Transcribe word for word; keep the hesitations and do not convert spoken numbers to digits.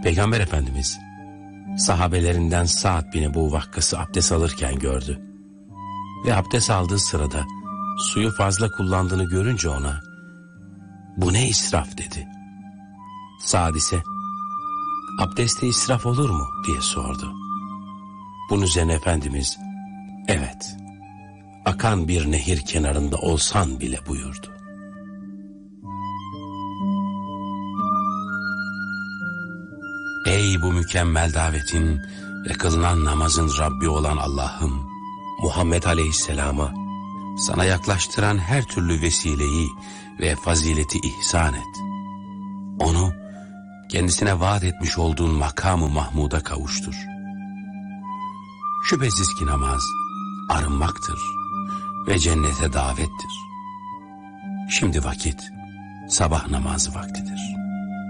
Peygamber Efendimiz sahabelerinden Sa'd bin Ebu Vakkas'ı abdest alırken gördü. Ve abdest aldığı sırada suyu fazla kullandığını görünce ona "Bu ne israf?" dedi. Sa'd ise "Abdeste israf olur mu?" diye sordu. Bunun üzerine Efendimiz "Evet, akan bir nehir kenarında olsan bile" buyurdu. Ey bu mükemmel davetin ve kılınan namazın Rabbi olan Allah'ım, Muhammed Aleyhisselam'a sana yaklaştıran her türlü vesileyi ve fazileti ihsan et. Onu kendisine vaat etmiş olduğun makamı Mahmud'a kavuştur. Şüphesiz ki namaz arınmaktır ve cennete davettir. Şimdi vakit sabah namazı vaktidir.